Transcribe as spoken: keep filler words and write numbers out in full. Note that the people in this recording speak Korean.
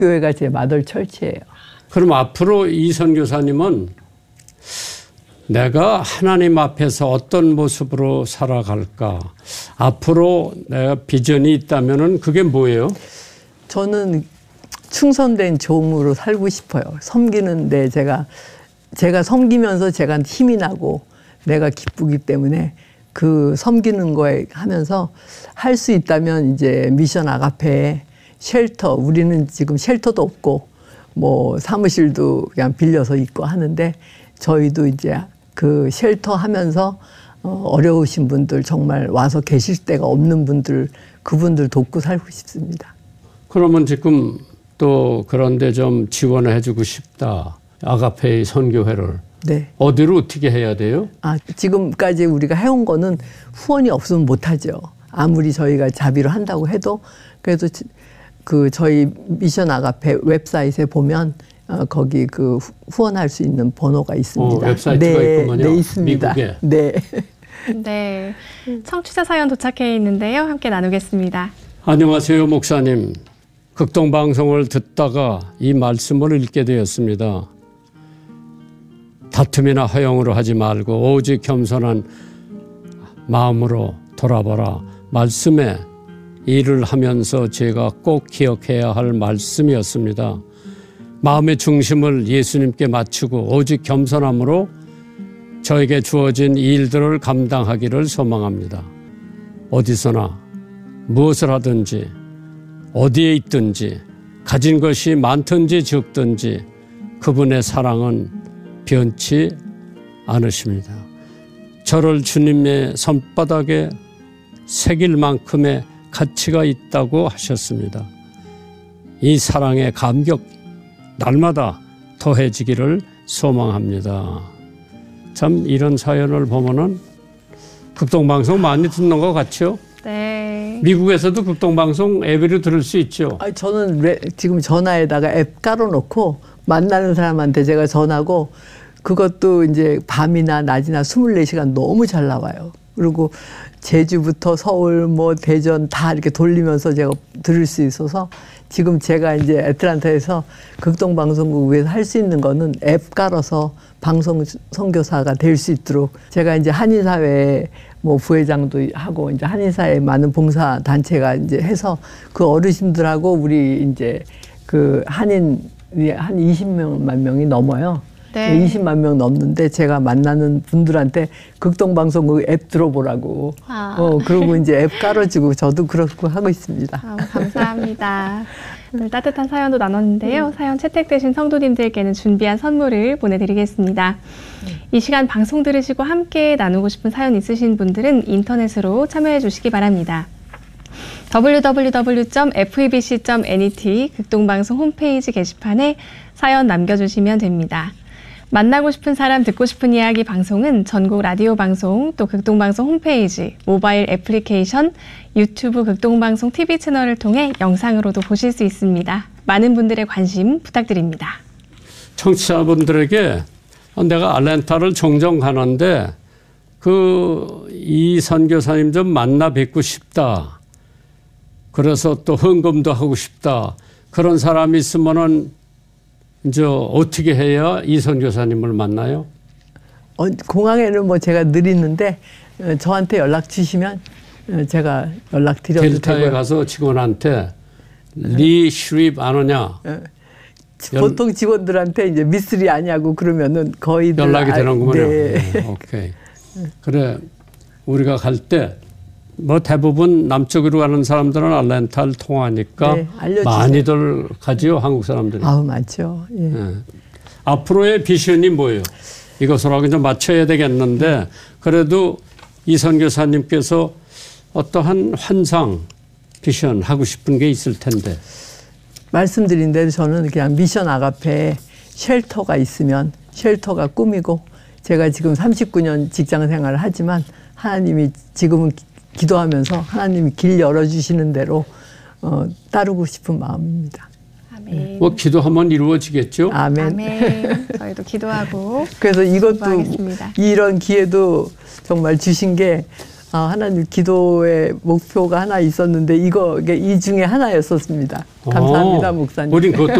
교회가 제 마덜 철치예요. 그럼 앞으로 이 선교사님은 내가 하나님 앞에서 어떤 모습으로 살아갈까? 앞으로 내가 비전이 있다면은 그게 뭐예요? 저는 충성된 종으로 살고 싶어요. 섬기는데 제가 제가 섬기면서 제가 힘이 나고 내가 기쁘기 때문에 그 섬기는 거에 하면서 할 수 있다면 이제 미션 아가페에 쉘터, 우리는 지금 쉘터도 없고 뭐 사무실도 그냥 빌려서 있고 하는데 저희도 이제 그 쉘터 하면서 어려우신 분들 정말 와서 계실 데가 없는 분들 그분들 돕고 살고 싶습니다. 그러면 지금 또 그런데 좀 지원을 해주고 싶다. 아가페의 선교회를. 네. 어디로 어떻게 해야 돼요? 아, 지금까지 우리가 해온 거는 후원이 없으면 못하죠. 아무리 저희가 자비로 한다고 해도 그래도 그 저희 미션 아가페 웹사이트에 보면 어, 거기 그 후원할 수 있는 번호가 있습니다. 어, 웹사이트가 네, 있군요. 네, 있습니다. 미국에. 네. 네. 청취자 사연 도착해 있는데요. 함께 나누겠습니다. 안녕하세요, 목사님. 극동방송을 듣다가 이 말씀을 읽게 되었습니다. 다툼이나 허용으로 하지 말고 오직 겸손한 마음으로 돌아보라. 말씀에 일을 하면서 제가 꼭 기억해야 할 말씀이었습니다. 마음의 중심을 예수님께 맞추고 오직 겸손함으로 저에게 주어진 일들을 감당하기를 소망합니다. 어디서나 무엇을 하든지 어디에 있든지 가진 것이 많든지 적든지 그분의 사랑은 변치 않으십니다. 저를 주님의 손바닥에 새길 만큼의 가치가 있다고 하셨습니다. 이 사랑의 감격 날마다 더해지기를 소망합니다. 참 이런 사연을 보면은 극동방송 많이 듣는 것 같죠? 네. 미국에서도 극동방송 앱으로 들을 수 있죠? 아니, 저는 레, 지금 전화에다가 앱 깔아놓고 만나는 사람한테 제가 전하고 그것도 이제 밤이나 낮이나 스물네 시간 너무 잘 나와요. 그리고 제주부터 서울, 뭐 대전 다 이렇게 돌리면서 제가 들을 수 있어서 지금 제가 이제 애틀랜타에서 극동방송국 위해서 할 수 있는 거는 앱 깔아서 방송 선교사가 될 수 있도록 제가 이제 한인사회에 뭐 부회장도 하고 이제 한인사회 많은 봉사 단체가 이제 해서 그 어르신들하고 우리 이제 그 한인 한 이십만 명이 넘어요. 네. 이십만 명 넘는데 제가 만나는 분들한테 극동방송국 앱 들어보라고. 아. 어, 그러고 이제 앱 깔아주고 저도 그렇고 하고 있습니다. 아, 감사합니다. 오늘 따뜻한 사연도 나눴는데요. 음. 사연 채택되신 성도님들께는 준비한 선물을 보내드리겠습니다. 음. 이 시간 방송 들으시고 함께 나누고 싶은 사연 있으신 분들은 인터넷으로 참여해 주시기 바랍니다. 더블유 더블유 더블유 점 에프이비씨 점 엔이티 극동방송 홈페이지 게시판에 사연 남겨주시면 됩니다. 만나고 싶은 사람 듣고 싶은 이야기 방송은 전국 라디오 방송 또 극동방송 홈페이지 모바일 애플리케이션 유튜브 극동방송 티비 채널을 통해 영상으로도 보실 수 있습니다. 많은 분들의 관심 부탁드립니다. 청취자분들에게 내가 아틀랜타를 종종 가는데 그 이 선교사님 좀 만나 뵙고 싶다. 그래서 또 헌금도 하고 싶다. 그런 사람이 있으면은 이제 어떻게 해야 이 선교사님을 만나요? 어, 공항에는 뭐 제가 늘 있는데 어, 저한테 연락 주시면 어, 제가 연락 드려도 되고요. 델타에 가서 직원한테 리 슈립 안 오냐? 어, 보통 직원들한테 이제 미쓰리 아니냐고 그러면은 거의 연락이 되는구먼요. 네. 네, 오케이. 그래 우리가 갈 때 뭐 대부분 남쪽으로 가는 사람들은 아틀랜타를 통하니까 네, 많이들 가지요, 한국 사람들이. 아우 많죠. 예. 네. 앞으로의 비전이 뭐예요? 이것으로 좀 맞춰야 되겠는데 그래도 이 선교사님께서 어떠한 환상, 비전 하고 싶은 게 있을 텐데. 말씀드린 대로 저는 그냥 미션 아가페에 쉘터가 있으면 쉘터가 꿈이고 제가 지금 삼십구 년 직장 생활을 하지만 하나님이 지금은 기도하면서 하나님이 길 열어주시는 대로 어, 따르고 싶은 마음입니다. 아멘. 뭐 기도하면 이루어지겠죠? 아멘. 아멘. 저희도 기도하고 그래서 이것도 기도하겠습니다. 이런 기회도 정말 주신 게 아, 하나님 기도의 목표가 하나 있었는데 이거 이게 이 중에 하나였었습니다. 감사합니다, 어, 목사님. 우린 그것도